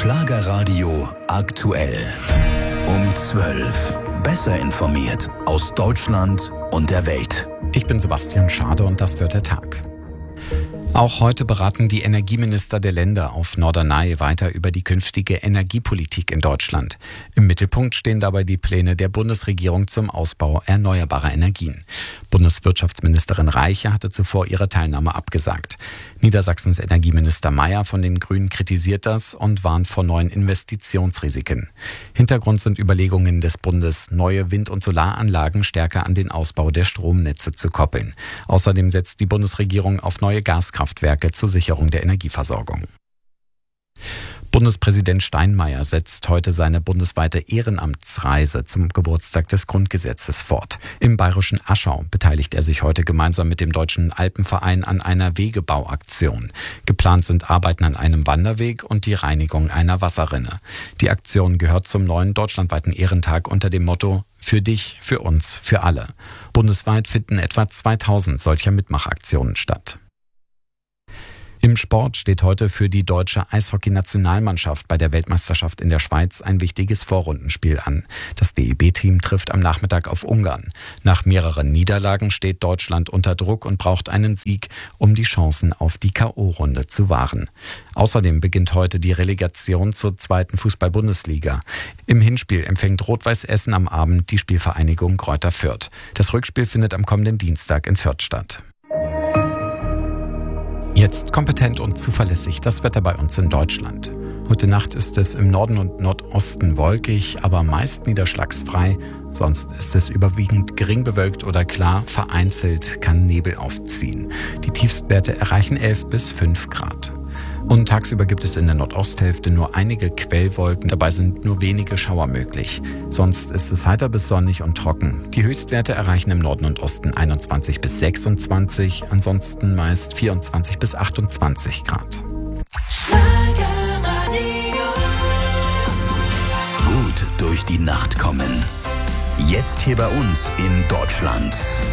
Schlagerradio aktuell. Um 12. Besser informiert aus Deutschland und der Welt. Ich bin Sebastian Schade und das wird der Tag. Auch heute beraten die Energieminister der Länder auf Norderney weiter über die künftige Energiepolitik in Deutschland. Im Mittelpunkt stehen dabei die Pläne der Bundesregierung zum Ausbau erneuerbarer Energien. Bundeswirtschaftsministerin Reiche hatte zuvor ihre Teilnahme abgesagt. Niedersachsens Energieminister Mayer von den Grünen kritisiert das und warnt vor neuen Investitionsrisiken. Hintergrund sind Überlegungen des Bundes, neue Wind- und Solaranlagen stärker an den Ausbau der Stromnetze zu koppeln. Außerdem setzt die Bundesregierung auf neue Gaskraftwerke zur Sicherung der Energieversorgung. Bundespräsident Steinmeier setzt heute seine bundesweite Ehrenamtsreise zum Geburtstag des Grundgesetzes fort. Im bayerischen Aschau beteiligt er sich heute gemeinsam mit dem Deutschen Alpenverein an einer Wegebauaktion. Geplant sind Arbeiten an einem Wanderweg und die Reinigung einer Wasserrinne. Die Aktion gehört zum neuen deutschlandweiten Ehrentag unter dem Motto „Für dich, für uns, für alle". Bundesweit finden etwa 2000 solcher Mitmachaktionen statt. Im Sport steht heute für die deutsche Eishockey-Nationalmannschaft bei der Weltmeisterschaft in der Schweiz ein wichtiges Vorrundenspiel an. Das DEB-Team trifft am Nachmittag auf Ungarn. Nach mehreren Niederlagen steht Deutschland unter Druck und braucht einen Sieg, um die Chancen auf die K.O.-Runde zu wahren. Außerdem beginnt heute die Relegation zur 2. Fußball-Bundesliga. Im Hinspiel empfängt Rot-Weiß Essen am Abend die Spielvereinigung Greuther Fürth. Das Rückspiel findet am kommenden Dienstag in Fürth statt. Jetzt kompetent und zuverlässig das Wetter bei uns in Deutschland. Heute Nacht ist es im Norden und Nordosten wolkig, aber meist niederschlagsfrei. Sonst ist es überwiegend gering bewölkt oder klar, vereinzelt kann Nebel aufziehen. Die Tiefstwerte erreichen 11 bis 5 Grad. Und tagsüber gibt es in der Nordosthälfte nur einige Quellwolken, dabei sind nur wenige Schauer möglich. Sonst ist es heiter bis sonnig und trocken. Die Höchstwerte erreichen im Norden und Osten 21 bis 26, ansonsten meist 24 bis 28 Grad. Gut durch die Nacht kommen. Jetzt hier bei uns in Deutschland.